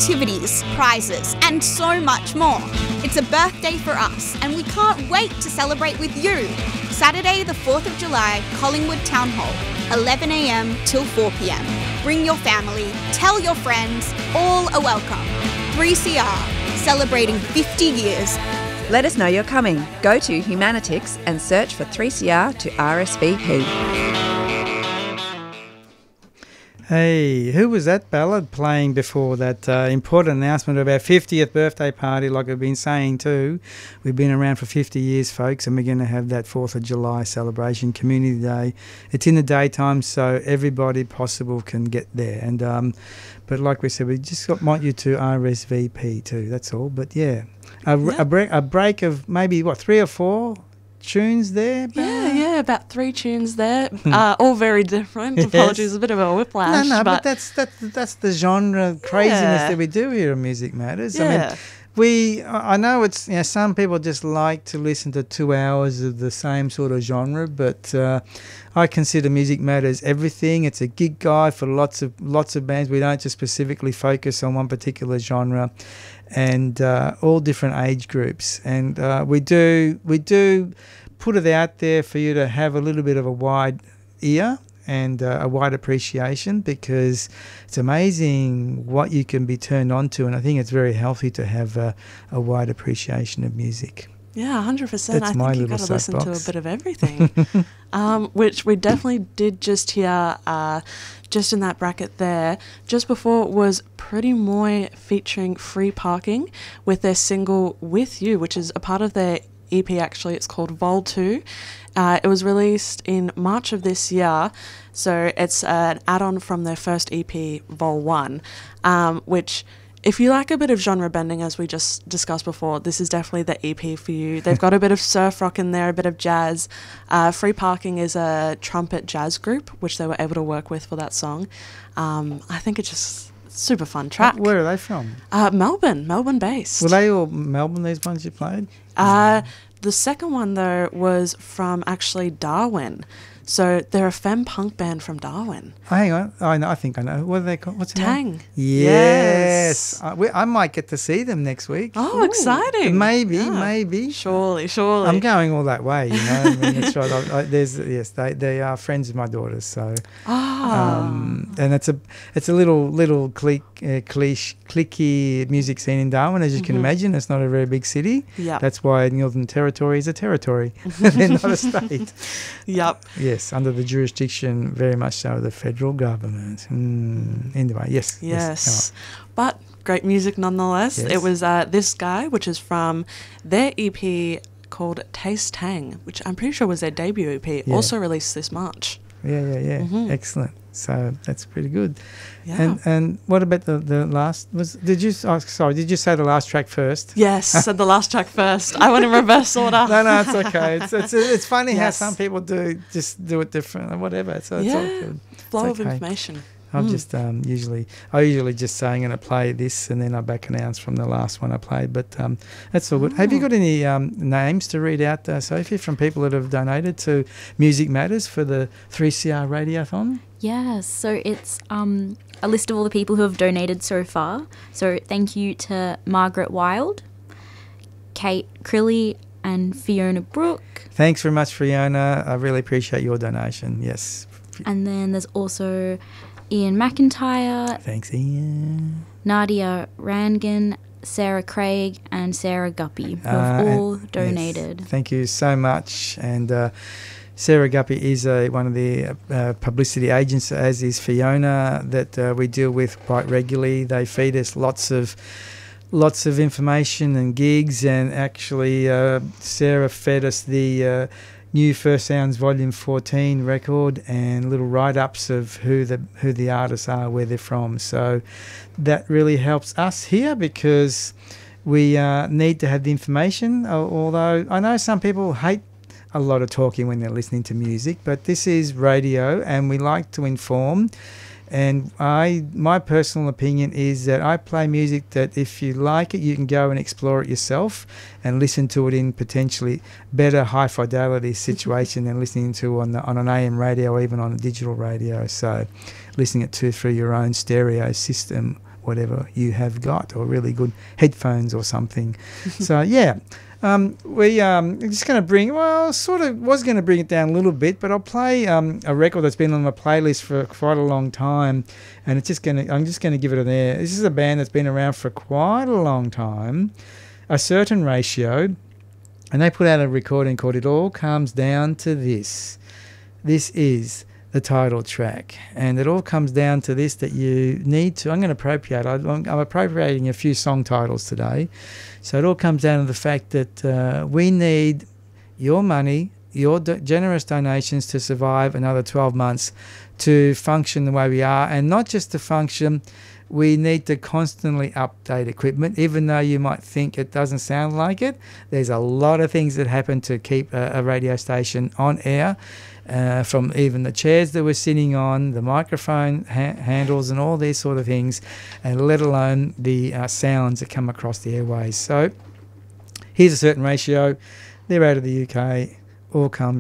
activities, prizes, and so much more. It's a birthday for us, and we can't wait to celebrate with you. Saturday, the 4th of July, Collingwood Town Hall, 11 a.m. till 4 p.m. Bring your family, tell your friends, all are welcome. 3CR, celebrating 50 years. Let us know you're coming. Go to Humanitix and search for 3CR to RSVP. Hey, who was that ballad playing before that important announcement of our 50th birthday party? Like I've been saying too, we've been around for 50 years, folks, and we're going to have that 4th of July celebration, Community Day. It's in the daytime, so everybody possible can get there. And but like we said, we just want you to RSVP too, that's all. But yeah, a break of maybe, 3 or 4 tunes there? Yeah, about 3 tunes there, all very different. Yes. Apologies, a bit of a whiplash. No, but that's the genre craziness that we do here on Music Matters. Yeah. I mean, I know it's, some people just like to listen to 2 hours of the same sort of genre, but I consider Music Matters everything. It's a gig guide for lots of bands. We don't just specifically focus on one particular genre, and all different age groups. And we do put it out there for you to have a little bit of a wide ear and a wide appreciation, because it's amazing what you can be turned on to, and I think it's very healthy to have a wide appreciation of music. Yeah, 100%. That's I think you've got to listen to a bit of everything, which we definitely did just hear, just in that bracket there. Just before was Pretty Moy featuring Free Parking with their single With You, which is a part of their EP actually. It's called Vol 2. It was released in March of this year, so it's an add-on from their first EP, Vol 1, which, if you like a bit of genre bending, as we just discussed before, this is definitely the EP for you. They've got a bit of surf rock in there, a bit of jazz. Free Parking is a trumpet jazz group, which they were able to work with for that song. I think it's just super fun track. Where are they from? Melbourne based. Were they all Melbourne, these ones you played? The second one, though, was from actually Darwin. So they're a femme punk band from Darwin. Oh, hang on. I think I know. What are they called? What's the name? Tang. Yes. I might get to see them next week. Oh, exciting. Maybe. Surely. I'm going all that way, I mean, that's right. They are friends of my daughter's, so. And it's a little cliquey music scene in Darwin, as you can imagine. It's not a very big city. Yep. That's why Northern Territory is a territory. They're not a state. Yep. Yes, under the jurisdiction, very much so, of the federal government. Anyway, yes. But great music nonetheless. Yes. It was this guy, which is from their EP called Taste Tang, which I'm pretty sure was their debut EP, also released this March. Yeah. Excellent. So that's pretty good. Yeah. And what about the last? Did you say the last track first? Yes, said the last track first. I went in reverse order. No, it's okay. It's funny how some people do it different or whatever. So it's all good. Flow of information. I'm just usually just saying, and I play this, and then I back announce from the last one I played. But that's all good. Have you got any names to read out, Sophie, from people that have donated to Music Matters for the 3CR Radiothon? Yeah, so it's a list of all the people who have donated so far. So thank you to Margaret Wild, Kate Crilly, and Fiona Brooke. Thanks very much, Fiona. I really appreciate your donation. Yes. And then there's also Ian McIntyre. Thanks, Ian. Nadia Rangan, Sarah Craig, and Sarah Guppy, who have all donated. Yes. Thank you so much. And Sarah Guppy is one of the publicity agents, as is Fiona, that we deal with quite regularly. They feed us lots of information and gigs, and actually Sarah fed us the new First Sounds Volume 14 record and little write-ups of who the artists are, where they're from. So that really helps us here, because we need to have the information, although I know some people hate a lot of talking when they're listening to music, but this is radio and we like to inform. And my personal opinion is that I play music that if you like it, you can go and explore it yourself and listen to it in potentially better high fidelity situation than listening to on an AM radio or even on a digital radio. So listening it through your own stereo system whatever you have got, or really good headphones or something. So yeah. We just going to bring, sort of was going to bring it down a little bit, but I'll play a record that's been on my playlist for quite a long time, and I'm just going to give it an air. This is a band that's been around for quite a long time, A Certain Ratio, and they put out a recording called It All Comes Down to This. This is the title track, and it all comes down to this, that you need to, I'm going to appropriate, I'm appropriating a few song titles today, so it all comes down to the fact that we need your money, your generous donations to survive another 12 months, to function the way we are, and not just to function, we need to constantly update equipment, even though you might think it doesn't sound like it. There's a lot of things that happen to keep a radio station on air, from even the chairs that we're sitting on, the microphone handles and all these sort of things, and let alone the sounds that come across the airways. So here's A Certain Ratio. They're out of the UK. All comes